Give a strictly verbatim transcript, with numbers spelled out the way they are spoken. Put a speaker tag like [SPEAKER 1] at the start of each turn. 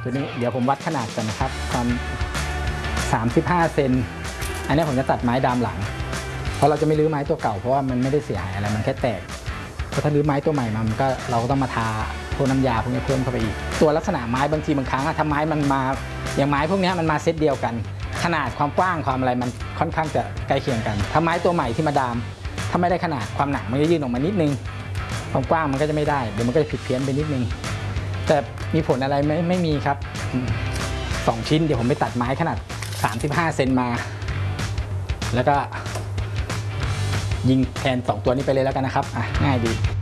[SPEAKER 1] ตัวนี้เดี๋ยวผมวัดขนาดกันนะครับความสามสิบห้าเซนอันนี้ผมจะตัดไม้ดามหลังเพราะเราจะไม่รื้อไม้ตัวเก่าเพราะว่ามันไม่ได้เสียหายอะไรมันแค่แตกเพราะถ้ารื้อไม้ตัวใหม่มามันก็เราก็ต้องมาทาพวกน้ำยาพวกนี้เพิ่มเข้าไปอีกตัวลักษณะไม้บางทีบางครั้งถ้าไม้มันมาอย่างไม้พวกนี้มันมาเซตเดียวกันขนาดความกว้างความอะไรมันค่อนข้างจะใกล้เคียงกันถ้าไม้ตัวใหม่ที่มาดามถ้าไม่ได้ขนาดความหนามันจะยื่นออกมานิดนึงความกว้างมันก็จะไม่ได้เดี๋ยวมันก็จะผิดเพี้ยนไปนิดนึงแต่มีผลอะไรไหมไม่มีครับสองชิ้นเดี๋ยวผมไปตัดไม้ขนาดสามสิบห้าเซนมาแล้วก็ยิงแทนสองตัวนี้ไปเลยแล้วกันนะครับอ่ะง่ายดี